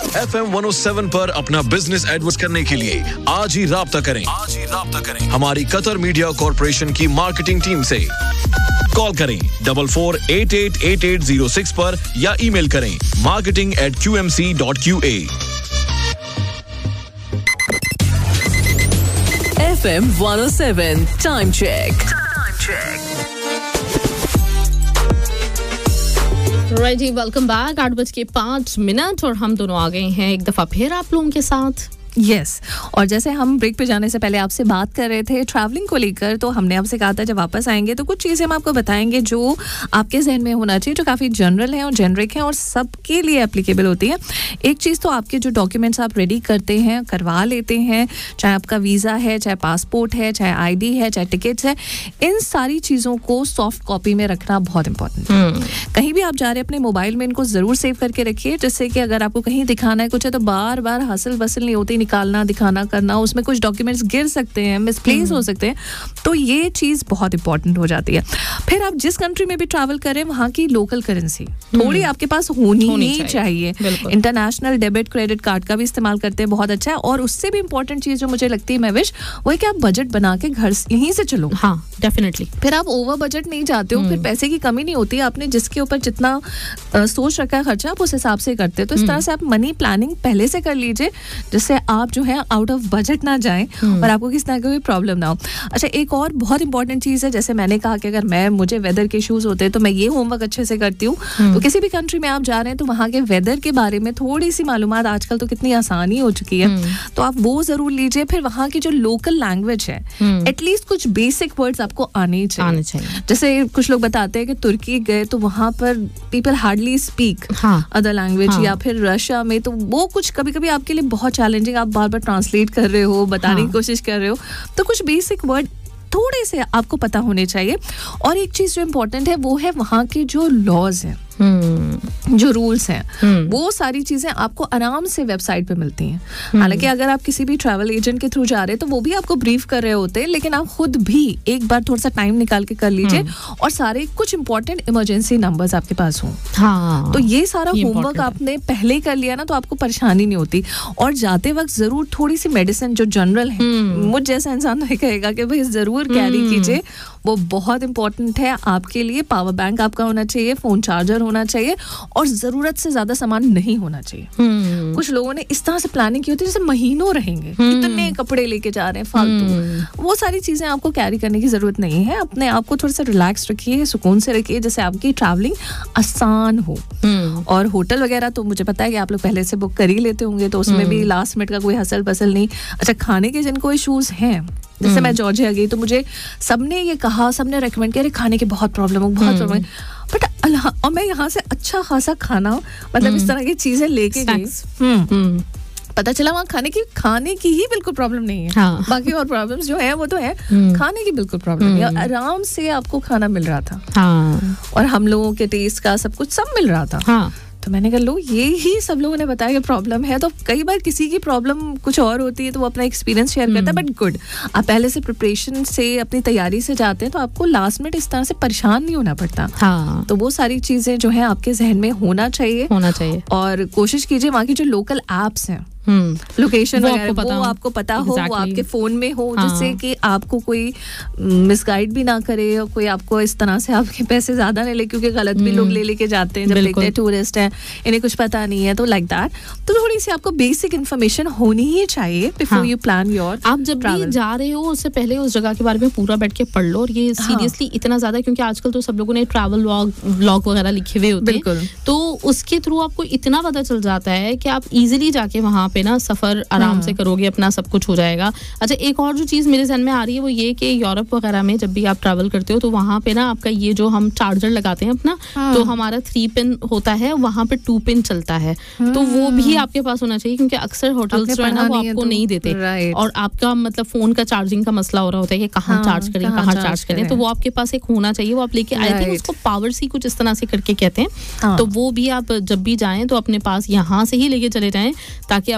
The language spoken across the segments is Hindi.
FM 107 पर अपना बिजनेस एडवर्टाइज करने के लिए आज ही राब्ता करें हमारी कतर मीडिया कॉर्पोरेशन की मार्केटिंग टीम से। कॉल करें 44888806 पर या ईमेल करें marketing@qmc.qa। FM 107 time check. Right जी, वेलकम बैक। 8:05 और हम दोनों आ गए हैं एक दफा फिर आप लोगों के साथ। यस और जैसे हम ब्रेक पे जाने से पहले आपसे बात कर रहे थे ट्रैवलिंग को लेकर, तो हमने आपसे कहा था जब वापस आएंगे तो कुछ चीज़ें हम आपको बताएंगे जो आपके जहन में होना चाहिए, जो काफ़ी जनरल हैं और जेनरिक हैं और सबके लिए एप्लीकेबल होती है। एक चीज़ तो आपके जो डॉक्यूमेंट्स आप रेडी करते हैं, करवा लेते हैं, चाहे आपका वीज़ा है, चाहे पासपोर्ट है, चाहे ID है, चाहे टिकट्स है, इन सारी चीज़ों को सॉफ्ट कॉपी में रखना बहुत इंपॉर्टेंट है। कहीं भी आप जा रहे हैं अपने मोबाइल में इनको ज़रूर सेव करके रखिए, जिससे कि अगर आपको कहीं दिखाना है कुछ है तो बार बार हसल बसल नहीं होती, निकालना दिखाना करना, उसमें कुछ डॉक्यूमेंट्स गिर सकते हैं, मिसप्लेस हो सकते हैं, तो ये चीज़ बहुत इंपॉर्टेंट हो जाती है। फिर आप जिस कंट्री में भी ट्रैवल करें वहाँ की लोकल करेंसी थोड़ी आपके पास होनी ही चाहिए। इंटरनेशनल डेबिट क्रेडिट कार्ड का भी इस्तेमाल करते हैं, बहुत अच्छा है। और उससे भी इंपॉर्टेंट चीज़ जो मुझे लगती है महविश, वो है कि आप बजट बना के घर यहीं से चलो। हाँ, डेफिनेटली। फिर आप ओवर बजट नहीं जाते हो, फिर पैसे की कमी नहीं होती, आपने जिसके ऊपर जितना सोच रखा है खर्चा आप उस हिसाब से करते हो। तो इस तरह से आप मनी प्लानिंग पहले से कर लीजिए, जिससे आप जो है आउट ऑफ बजट ना जाएं और आपको किस तरह की कोई प्रॉब्लम ना हो। अच्छा, एक और बहुत इंपॉर्टेंट चीज़ है, जैसे मैंने कहा कि अगर मुझे वेदर के इश्यूज होते हैं तो मैं ये होमवर्क अच्छे से करती हूँ। तो किसी भी कंट्री में आप जा रहे हैं तो वहाँ के वेदर के बारे में थोड़ी सी मालूमात आजकल तो कितनी आसानी हो चुकी है, तो आप वो जरूर लीजिए। फिर वहाँ की जो लोकल लैंग्वेज है, एटलीस्ट कुछ बेसिक वर्ड्स आपको आने चाहिए। जैसे कुछ लोग बताते हैं कि तुर्की गए तो वहाँ पर people hardly speak other language, या फिर रशिया में तो वो कुछ कभी कभी आपके लिए बहुत चैलेंजिंग, आप बार बार ट्रांसलेट कर रहे हो, बताने की कोशिश कर रहे हो, तो कुछ बेसिक वर्ड थोड़े से आपको पता होने चाहिए। और एक चीज जो इम्पोर्टेंट है वो है वहाँ के जो लॉज हैं, जो रूल्स हैं, वो सारी चीजें आपको आराम से वेबसाइट पे मिलती हैं। हालांकि अगर आप किसी भी ट्रैवल एजेंट के थ्रू जा रहे हैं तो वो भी आपको ब्रीफ कर रहे होते हैं, लेकिन आप खुद भी एक बार थोड़ा सा टाइम निकाल के कर लीजिए और सारे कुछ इंपॉर्टेंट इमरजेंसी नंबर्स आपके पास हों। तो ये सारा होमवर्क आपने पहले कर लिया ना तो आपको परेशानी नहीं होती। और जाते वक्त जरूर थोड़ी सी मेडिसिन जो जनरल है, मुझ जैसा इंसान नहीं कहेगा कि भाई जरूर कैरी कीजिए, वो बहुत इंपॉर्टेंट है आपके लिए। पावर बैंक आपका होना चाहिए, फोन चार्जर होना चाहिए और जरूरत से ज्यादा सामान नहीं होना चाहिए। कुछ लोगों ने इस तरह से प्लानिंग की होती है जैसे महीनों रहेंगे, इतने कपड़े लेके जा रहे हैं फालतू, वो सारी चीजें आपको कैरी करने की जरूरत नहीं है। अपने आप को थोड़ा सा रिलैक्स रखिए, सुकून से रखिए, जैसे आपकी ट्रैवलिंग आसान हो। और होटल वगैरह तो मुझे पता है कि आप लोग पहले से बुक कर ही लेते होंगे, तो उसमें भी लास्ट मिनट का कोई हसल बसल नहीं। अच्छा, खाने के जिनको इश्यूज हैं, जैसे मैं जॉर्जिया गई तो मुझे सबने ये कहा, सबने रेकमेंड किया खाने की बहुत प्रॉब्लम हो, बहुत प्रॉब्लम, बट और मैं यहाँ से अच्छा खासा खाना मतलब इस तरह की चीजें लेके गई, पता चला वहाँ खाने की ही बिल्कुल प्रॉब्लम नहीं है। बाकी और प्रॉब्लम्स जो है वो तो है, खाने की बिल्कुल प्रॉब्लम नहीं है। आराम से आपको खाना मिल रहा था और हम लोगों के टेस्ट का सब कुछ सब मिल रहा था। तो मैंने कहा लो, ये ही सब लोगों ने बताया कि प्रॉब्लम है। तो कई बार किसी की प्रॉब्लम कुछ और होती है तो वो अपना एक्सपीरियंस शेयर करता है, बट गुड, आप पहले से प्रिपरेशन से अपनी तैयारी से जाते हैं तो आपको लास्ट मिनट इस तरह से परेशान नहीं होना पड़ता। तो वो सारी चीजें जो है आपके जहन में होना चाहिए। और कोशिश कीजिए वहाँ की जो लोकल एप्स हैं, लोकेशन वगैरह वो आपको पता हो, वो आपके फोन में हो, जिससे कि आपको कोई मिसगाइड भी ना करे और कोई आपको इस तरह से आपके पैसे ज्यादा नहीं ले, क्योंकि गलत भी लोग लेके जाते हैं जब देखते हैं टूरिस्ट हैं, इन्हें कुछ पता नहीं है, तो लाइक दैट। तो थोड़ी सी आपको बेसिक इन्फॉर्मेशन होनी ही चाहिए बिफोर यू प्लान योर। आप जब भी जा रहे हो उससे पहले उस जगह के बारे में पूरा बैठ के पढ़ लो। और ये सीरियसली इतना ज्यादा, क्योंकि आजकल तो सब लोगों ने ट्रैवल व्लॉग वगैरह लिखे हुए होते हैं, तो उसके थ्रू आपको इतना पता चल जाता है कि आप इजीली जाके वहां पे ना सफर आराम से करोगे, अपना सब कुछ हो जाएगा। अच्छा, एक और जो चीज मेरे ध्यान में आ रही है वो ये कि यूरोप वगैरह में जब भी आप ट्रैवल करते हो तो वहां पे ना आपका ये जो हम चार्जर लगाते हैं अपना, तो हमारा 3 पिन होता है, वहां पे 2 पिन चलता है, तो वो भी आपके पास होना चाहिए, क्योंकि अक्सर होटल्स जो है ना वो आपको नहीं देते। और आपका मतलब फोन का चार्जिंग का मसला हो रहा होता है कि कहाँ चार्ज करें, तो वो आपके पास एक होना चाहिए, वो आप लेके आए थे। उसको पावर सी कुछ इस तरह से करके कहते हैं, तो वो भी आप जब भी जाएं तो अपने पास यहाँ से ही लेके चले जाएं, ताकि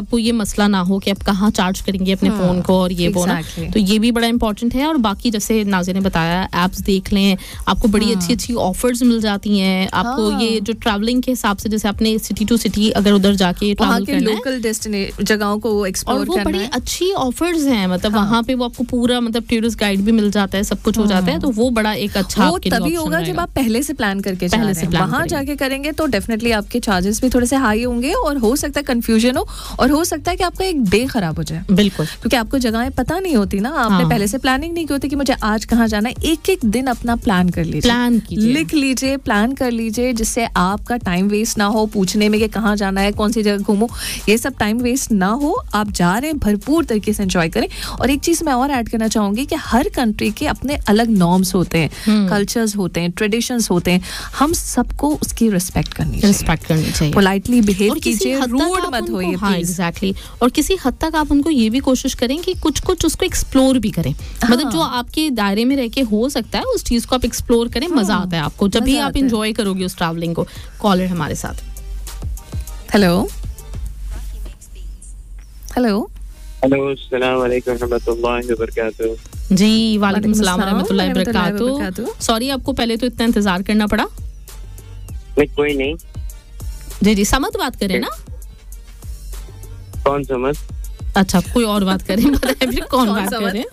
आपको ये मसला ना हो कि आप कहाँ चार्ज करेंगे अपने फोन को और ये वो ना, तो ये भी बड़ा इंपॉर्टेंट है। और बाकी जैसे नाज़िया ने बताया, एप्स देख लें, आपको बड़ी अच्छी अच्छी ऑफर्स मिल जाती हैं आपको। ये जो ट्रैवलिंग के हिसाब से, जैसे अपने सिटी टू सिटी अगर उधर जाके ट्रैवल करना है, लोकल डेस्टिनेशन जगहों को एक्सप्लोर करना है, और वो बड़ी अच्छी ऑफर्स हैं, मतलब वहाँ पे वो आपको पूरा मतलब टूरिस्ट गाइड भी मिल जाता है, सब कुछ हो जाता है, तो वो बड़ा एक अच्छा वो तभी होगा जब आप पहले से प्लान करके जा रहे हैं। वहाँ जाके करेंगे तो डेफिनेटली आपके चार्जेस भी थोड़े से हाई होंगे और हो सकता है कंफ्यूजन हो और हो सकता है कि आपका एक डे खराब हो जाए। बिल्कुल, क्योंकि आपको जगहें पता नहीं होती ना, आपने पहले से प्लानिंग नहीं की होती कि मुझे आज कहाँ जाना है। एक एक दिन अपना प्लान कर लीजिए, प्लान कीजिए, लिख लीजिए, प्लान कर लीजिए, जिससे आपका टाइम वेस्ट ना हो पूछने में कि कहाँ जाना है, कौन सी जगह घूमो, ये सब टाइम वेस्ट ना हो। आप जा रहे हैं, भरपूर तरीके से एंजॉय करें। और एक चीज मैं और ऐड करना चाहूंगी कि हर कंट्री के अपने अलग नॉर्म्स होते हैं, कल्चर्स होते हैं, ट्रेडिशंस होते हैं, हम सबको उसकी रिस्पेक्ट करनी चाहिए, पोलाइटली बिहेव कीजिए, रूड मत होइए। हाँ, एग्जैक्टली। और किसी हद तक आप उनको ये भी कोशिश करें कि कुछ कुछ उसको एक्सप्लोर भी करें, मतलब जो आपके दायरे में रह के हो सकता है उस चीज को आप एक्सप्लोर करें। मजा आता है आपको जब भी आप एंजॉय करोगे उस ट्रैवलिंग को। कॉलर हमारे साथ। हेलो हेलो हेलो, अस्सलाम वालेकुम रहमतुल्लाहि व बरकातहू। जी, वालेकुम सलाम रहमतुल्लाहि व बरकातहू। सॉरी, आपको पहले तो इतना इंतजार करना पड़ा। कोई नहीं। जी, समद बात करें ना? कौन समद? अच्छा, कोई और बात करें, फिर कौन बात करें?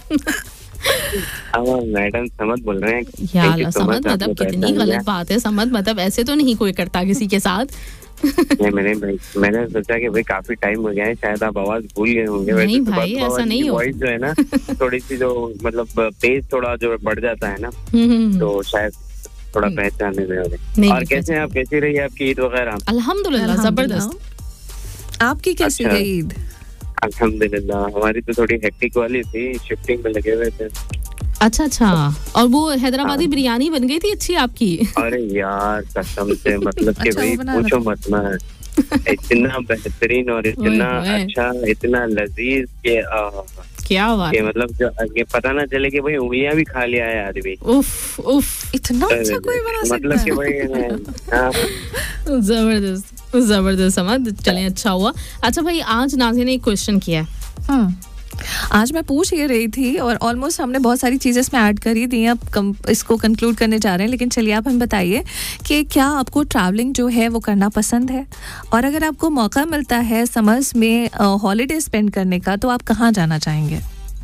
मैडम समद बोल रहे हैं। यार, समद मतलब कितनी गलत बात है। समद मतलब ऐसे तो नहीं कोई करता किसी के साथ। मैंने सोचा कि भाई काफी टाइम हो गया है, शायद आप आवाज भूल गए होंगे। नहीं भाई, ऐसा नहीं हो। वॉइस जो है ना थोड़ी सी जो मतलब पेस थोड़ा जो बढ़ जाता है ना, तो शायद थोड़ा पहचानने में हो। और कैसे हैं आप? कैसी रही आपकी ईद वगैरह? अल्हम्दुलिल्लाह जबरदस्त। आपकी कैसी रही ईद? अल्हम्दुलिल्लाह, हमारी तो थोड़ी हेक्टिक वाली थी, शिफ्टिंग में लगे हुए थे। अच्छा, और वो हैदराबादी बिरयानी बन गई थी अच्छी आपकी? अरे यार कसम से, मतलब कि भाई पूछो मत ना, इतना बेहतरीन और इतना अच्छा, इतना लजीज के क्या बात है। मतलब जो ये पता ना चले कि भाई उंगलियां भी खा लिया है आदमी। उफ, इतना अच्छा कोई बना सकता है? मतलब कि भाई जबरदस्त समझ। चलें, अच्छा हुआ। अच्छा भाई, आज नाज़िया ने एक क्वेश्चन किया है। आज मैं पूछ ये रही थी और ऑलमोस्ट हमने बहुत सारी चीज़ें इसमें ऐड कर ही दी हैं, अब इसको कंक्लूड करने जा रहे हैं। लेकिन चलिए आप हमें बताइए कि क्या आपको ट्रैवलिंग जो है वो करना पसंद है, और अगर आपको मौका मिलता है समर्स में हॉलीडे स्पेंड करने का, तो आप कहाँ जाना चाहेंगे?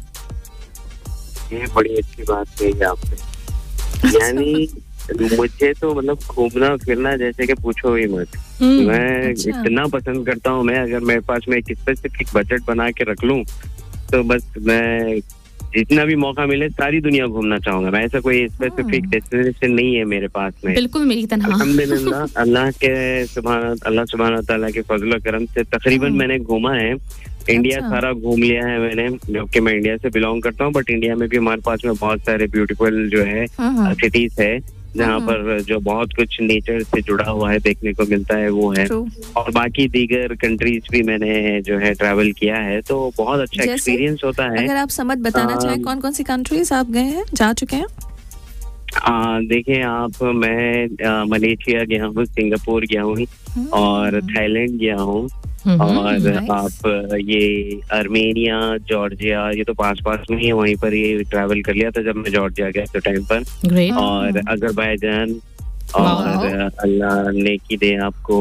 ये बड़ी अच्छी बात कही आपने। यानी मुझे तो मतलब घूमना फिरना जैसे कि पूछो ही मत। मैं इतना पसंद करता हूँ। मैं अगर मेरे पास में एक स्पेसिफिक बजट बना के रख लूं तो बस मैं जितना भी मौका मिले सारी दुनिया घूमना चाहूंगा। मैं ऐसा कोई स्पेसिफिक डेस्टिनेशन नहीं है मेरे पास में। बिल्कुल मेरी तरह। अल्हम्दुलिल्लाह, अल्लाह सुब्हान तआला के फजल करम से तकरीबन मैंने घूमा है। इंडिया सारा घूम लिया है मैंने, जबकि मैं इंडिया से बिलोंग करता हूँ, बट इंडिया में भी हमारे पास में बहुत सारे ब्यूटीफुल जो है सिटीज है जहाँ पर जो बहुत कुछ नेचर से जुड़ा हुआ है देखने को मिलता है, वो है। और बाकी दीगर कंट्रीज भी मैंने जो है ट्रैवल किया है, तो बहुत अच्छा एक्सपीरियंस होता है। अगर आप समझ बताना चाहें कौन कौन सी कंट्रीज आप गए हैं, जा चुके हैं? देखिए आप, मैं मलेशिया गया हूँ, सिंगापुर गया हूँ और थाईलैंड गया हूँ, और आप ये अर्मेनिया, जॉर्जिया, ये तो पास में ही है, वहीं पर ये ट्रैवल कर लिया था जब मैं जॉर्जिया गया तो टाइम पर। और अजरबैजान, और अल्लाह नेकी दे आपको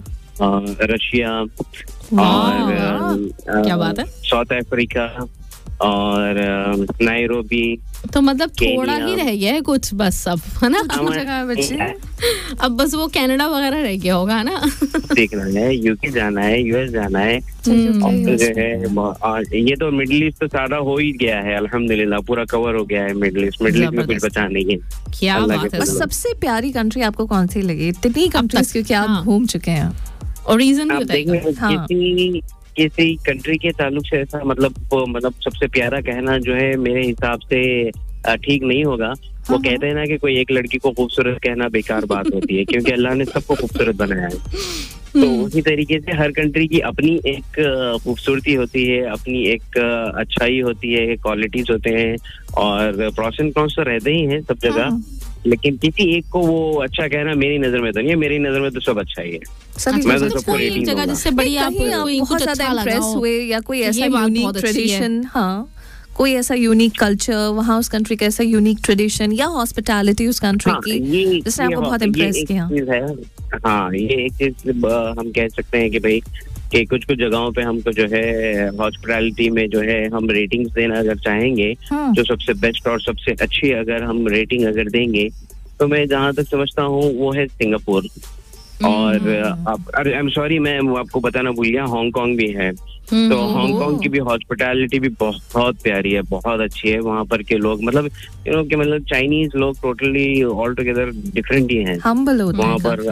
रशिया, और क्या बात है, साउथ अफ्रीका और नायरोबी। तो मतलब थोड़ा ही रह गया है कुछ बस अब, है ना? जगह बच्चे अब बस वो कनाडा वगैरह रह गया होगा ना? देखना है, यूके जाना है, यूएस जाना है, और जो है ये तो मिडिल ईस्ट तो सारा हो ही गया है अल्हम्दुलिल्लाह, पूरा कवर हो गया है मिडिल ईस्ट में कुछ बचा नहीं है। क्या बात है। सबसे प्यारी कंट्री आपको कौन सी लगी इतनी कंट्रीज क्योंकि आप घूम चुके हैं? और रीजन भी बताइए। किसी कंट्री के ताल्लुक से ऐसा मतलब सबसे प्यारा कहना जो है मेरे हिसाब से ठीक नहीं होगा। वो कहते हैं ना कि कोई एक लड़की को खूबसूरत कहना बेकार बात होती है, क्योंकि अल्लाह ने सबको खूबसूरत बनाया है। तो उसी तरीके से हर कंट्री की अपनी एक खूबसूरती होती है, अपनी एक अच्छाई होती है, क्वालिटीज होते हैं, और प्रोस एंड कॉन्स तो रहते ही हैं सब जगह। लेकिन किसी एक को वो अच्छा कहना मेरी नजर में तो नहीं है, मेरी नजर में तो सब अच्छा ही है। मैं तो सबको रेटिंग दूंगा। जिससे बड़ी आप बहुत ज्यादा इम्प्रेस हुए या कोई ऐसा यूनिक ट्रेडिशन, हाँ कोई ऐसा यूनिक कल्चर वहाँ उस कंट्री का, ऐसा यूनिक ट्रेडिशन या हॉस्पिटैलिटी उस कंट्री की जिसने आपको बहुत इम्प्रेस किया? हाँ, ये एक चीज हम कह सकते हैं कि भाई कि कुछ जगहों पे हमको जो है हॉस्पिटैलिटी में जो है हम रेटिंग्स देना अगर चाहेंगे, जो सबसे बेस्ट और सबसे अच्छी अगर हम रेटिंग अगर देंगे, तो मैं जहाँ तक समझता हूँ वो है सिंगापुर। और आई एम सॉरी, मैं आपको बताना भूल गया, हांगकांग भी है। तो हांगकांग की भी हॉस्पिटैलिटी भी बहुत प्यारी है, बहुत अच्छी है। वहाँ पर के लोग मतलब कि मतलब चाइनीज लोग टोटली ऑल टुगेदर डिफरेंट ही हैं। वहाँ पर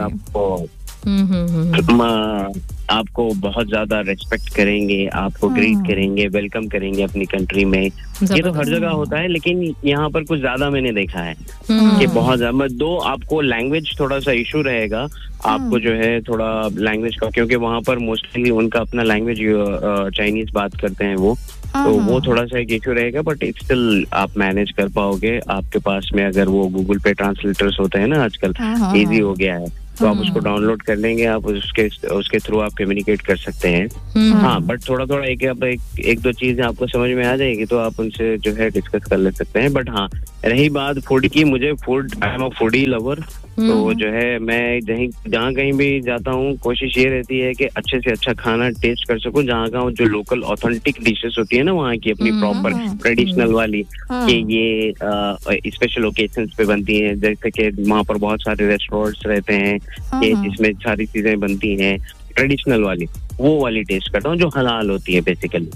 आपको बहुत ज्यादा रेस्पेक्ट करेंगे, आपको ग्रीट करेंगे, वेलकम करेंगे अपनी कंट्री में। ये तो हर जगह होता है, लेकिन यहाँ पर कुछ ज्यादा मैंने देखा है कि बहुत ज्यादा। दो आपको लैंग्वेज थोड़ा सा इशू रहेगा, आपको जो है थोड़ा लैंग्वेज का, क्योंकि वहाँ पर मोस्टली उनका अपना लैंग्वेज चाइनीज बात करते हैं वो, तो वो थोड़ा सा एक इशू रहेगा। बट स्टिल आप मैनेज कर पाओगे। आपके पास में अगर वो गूगल पे ट्रांसलेटर्स होते हैं ना आजकल, इजी हो गया है, तो आप उसको डाउनलोड कर लेंगे, आप उसके थ्रू आप कम्युनिकेट कर सकते हैं। हाँ, बट थोड़ा एक दो चीजें आपको समझ में आ जाएगी तो आप उनसे जो है डिस्कस कर ले सकते हैं। बट हाँ, रही बात फूड की, मुझे I am a foodie lover, तो जो है मैं जहाँ कहीं भी जाता हूँ कोशिश ये रहती है कि अच्छे से अच्छा खाना टेस्ट कर सकूँ। जहाँ का जो लोकल ऑथेंटिक डिशेस होती है ना वहाँ की, अपनी प्रॉपर ट्रेडिशनल वाली, कि ये स्पेशल ओकेजन्स पे बनती हैं। जैसे कि वहाँ पर बहुत सारे रेस्टोरेंट्स रहते हैं कि जिसमें सारी चीजें बनती हैं ट्रेडिशनल वाली, वो वाली टेस्ट करता हूँ जो हलाल होती है बेसिकली।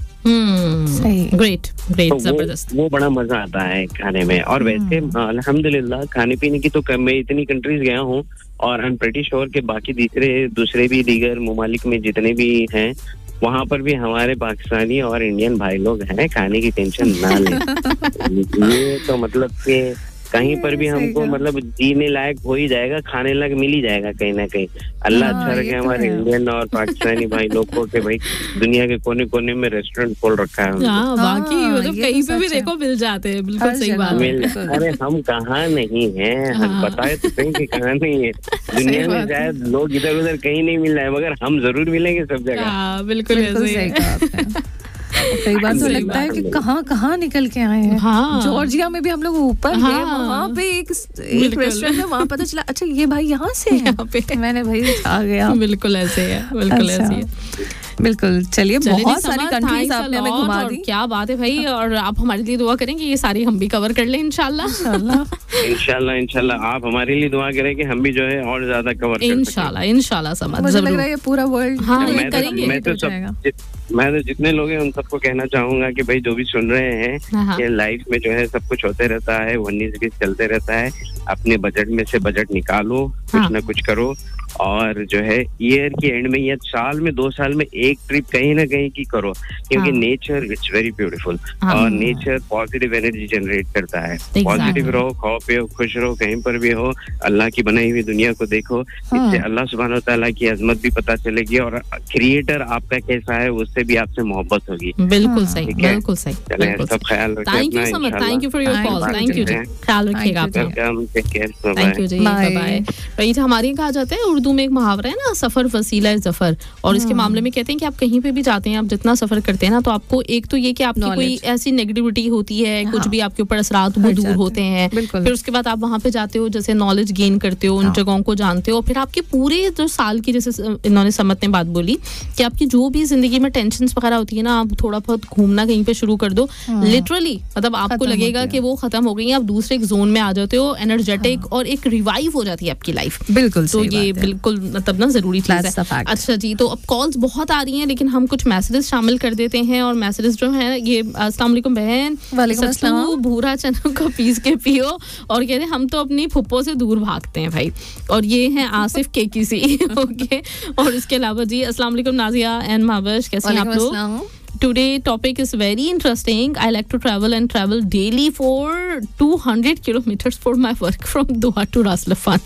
ग्रेट तो जबरदस्त, वो बड़ा मजा आता है खाने में। और वैसे अल्हम्दुलिल्लाह खाने पीने की तो मैं इतनी कंट्रीज गया हूँ, और आई एम प्रीटी श्योर कि बाकी दूसरे भी दीगर ममालिक में जितने भी हैं, वहाँ पर भी हमारे पाकिस्तानी और इंडियन भाई लोग हैं, खाने की टेंशन ना लें। ये तो मतलब कि कहीं पर भी हमको मतलब जीने लायक हो ही जाएगा, खाने लायक मिल ही जाएगा कहीं ना कहीं। अल्लाह अच्छा रखे हमारे इंडियन और पाकिस्तानी भाई लोग को, कि भाई दुनिया के कोने कोने में रेस्टोरेंट खोल रखा है। बाकी मतलब कहीं पे भी देखो मिल जाते हैं, बिल्कुल सही बात है। अरे हम कहाँ नहीं है, हम बताए तो सही कि कहाँ नहीं है। दुनिया में शायद लोग इधर उधर कहीं नहीं मिल रहा है, मगर हम जरूर मिलेंगे सब जगह। बिल्कुल सही। कई बार तो लगता है कि कहाँ निकल के आए हैं। जॉर्जिया में भी हम लोग ऊपर गए, वहाँ पे एक रेस्टोरेंट में, वहाँ पता चला अच्छा ये भाई यहाँ से है। मैंने भाई आ गया। बिल्कुल ऐसे है, बिल्कुल ऐसे है। बिल्कुल, चलिए बहुत सारी कंट्रीज आपने हमें घुमा दी। क्या बात है भाई, और आप हमारे लिए दुआ करेंगे ये सारी हम भी कवर कर लें इंशाल्लाह। इंशाल्लाह आप हमारे लिए दुआ करें कि हम भी जो है और ज्यादा कवर कर सकें। इंशाल्लाह समझ, मुझे लग रहा है ये पूरा वर्ल्ड मैं तो जितने लोग हैं उन सबको कहना चाहूंगा कि भाई जो भी सुन रहे हैं कि लाइफ में जो है सब कुछ होते रहता है, 19-20 चलते रहता है। अपने बजट में से बजट निकालो, कुछ ना कुछ करो, और जो है ईयर की एंड में या साल में 2 साल में एक ट्रिप कहीं ना कहीं की करो, क्योंकि नेचर इट्स वेरी ब्यूटीफुल, और नेचर पॉजिटिव एनर्जी जनरेट करता है। पॉजिटिव रहो, खाओ पियो, खुश रहो, कहीं पर भी हो, अल्लाह की बनाई हुई दुनिया को देखो। इससे अल्लाह सुब्हान व तआला की अजमत भी पता चलेगी, और क्रिएटर आपका कैसा है उससे भी आपसे मोहब्बत होगी। बिल्कुल सही, बिल्कुल सही। सब ख्याल रखें। Thank you so much, thank you for your call, thank you जी, ख्याल रखिएगा आप। Thank you ji, bye bye. भाई हमारे कहा जाता है उर्दू में एक मुहावरा है ना, सफर वसीला जफर, और इसके मामले में कहते हैं कि आप कहीं पे भी जाते हैं, आप जितना सफर करते हैं ना, तो आपको एक तो ये कि आपकी कोई ऐसी नेगेटिविटी होती है, कुछ भी आपके ऊपर असरात वो दूर होते हैं, फिर उसके बाद आप वहाँ पे जाते हो, जैसे नॉलेज गेन करते हो, उन जगहों को जानते हो, फिर आपके पूरे जो साल की, जैसे इन्होंने समत ने बात बोली कि आपकी जो भी जिंदगी में टेंशन वगैरह होती है ना, आप थोड़ा बहुत घूमना कहीं पे शुरू कर दो, लिटरली मतलब आपको लगेगा कि वो खत्म हो गई है, आप दूसरे एक जोन में आ जाते हो, एनर्जेटिक, और एक रिवाइव हो जाती है आपकी लाइफ। बिल्कुल, तो ये बिल्कुल मतलब ना जरूरी चीज है। अच्छा जी, तो अब कॉल्स बहुत आ रही हैं, लेकिन हम कुछ मैसेजेस शामिल कर देते हैं, और मैसेजेस जो है ये अस्सलाम वालेकुम बहन, सत्तू भूरा चना को पीस के पियो, और कहते हैं हम तो अपनी फुप्पो से दूर भागते हैं भाई, और ये है आसिफ केकीसी। ओके, और इसके अलावा जी अस्सलाम वालेकुम नाजिया एंड महबूश, कैसे हैं आप लोग? Today topic is very interesting. I like to travel daily for 200 kilometers for my work from Doha to Ras Laffan.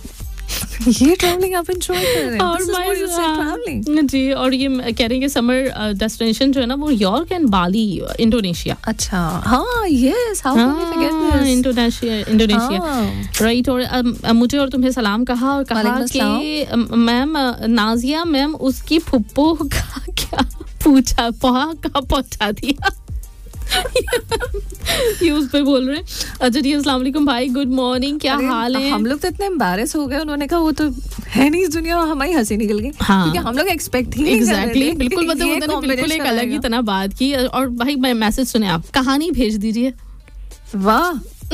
ये ट्रैवलिंग आप एंजॉय कर रहे हैं। और ट्रैवलिंग जी, और ये कह रहे हैं कि समर डेस्टिनेशन जो है ना वो यॉर्क एंड बाली, इंडोनेशिया। अच्छा, हाँ, yes, how can we forget this, Indonesia, right. और मुझे और तुम्हें सलाम कहा और कहा कि मैम नाजिया मैम उसकी फुप्पो का क्या पूछा, पोहा का पहुंचा दिया। ये उस पे बोल रहे हैं। अच्छा जी, अस्सलाम वालेकुम भाई, गुड मॉर्निंग, क्या हाल है? हम लोग तो इतने एम्बैरेस हो गए, उन्होंने कहा वो तो है नहीं इस दुनिया में, हमारी हंसी निकल गई। हाँ, क्योंकि हम लोग एक्सपेक्ट ही नहीं कर रहे थे। बिल्कुल, मतलब बिल्कुल एक अलग ही तरह बात की। और भाई मैं मैसेज सुने, आप कहानी भेज दीजिए। वाह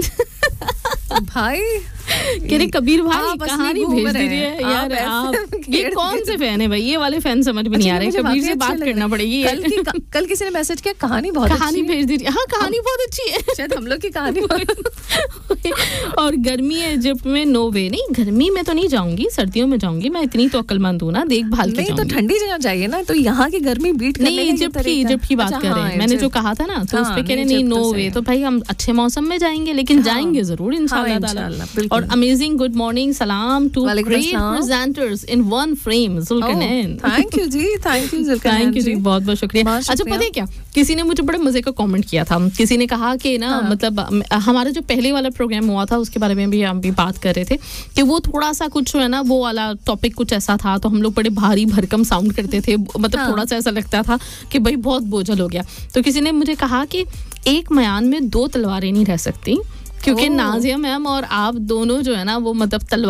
भाई, कह कबीर भाई कहानी भेज दीजिए यार। आप ये कौन से फैन है भाई? ये वाले फैन समझ में नहीं आ रहे। कबीर से बात करना पड़ेगी। कल किसी ने मैसेज किया, कहानी भेज दीजिए। हाँ, कहानी बहुत अच्छी है, शायद हम लोग की कहानी। और गर्मी है इजिप्ट में, नो वे, नहीं गर्मी में तो नहीं जाऊंगी, सर्दियों में जाऊंगी। मैं इतनी तो अक्लमंद हूँ ना, देखभाल के जाऊंगी। तो ठंडी जगह जाइए ना, तो यहाँ की गर्मी बीट करने नहीं, इजिप्ट की बात कर रहे हैं। मैंने जो कहा था ना, तो उस पे कह रहे नहीं, नो वे। तो भाई हम अच्छे मौसम में जाएंगे, लेकिन जाएंगे जरूर इंशाल्लाह। और अमेजिंग गुड मॉर्निंग, सलाम to great presenters in one frame, Zulqarnain. Thank you ji, thank you Zulqarnain, thank you जी, बहुत बहुत शुक्रिया। अच्छा, पता है क्या, किसी ने मुझे बड़े मजे का कमेंट किया था। किसी ने कहा कि ना, मतलब हमारा जो पहले वाला प्रोग्राम हुआ था उसके बारे में भी हम भी बात कर रहे थे कि वो थोड़ा सा कुछ है ना, वो वाला टॉपिक कुछ ऐसा था, तो हम लोग बड़े भारी भरकम साउंड करते थे, मतलब थोड़ा सा ऐसा लगता था कि भाई बहुत बोझल हो गया। तो किसी ने मुझे कहा कि एक म्यान में दो तलवारें नहीं रह सकती, क्योंकि नाजिया मैम और आप दोनों जो है ना वो मतलब तलवार